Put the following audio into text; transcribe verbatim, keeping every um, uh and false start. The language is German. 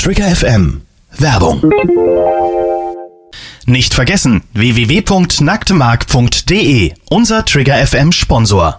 Trigger F M. Werbung. Nicht vergessen, w w w punkt nacktemark punkt d e, unser Trigger F M Sponsor.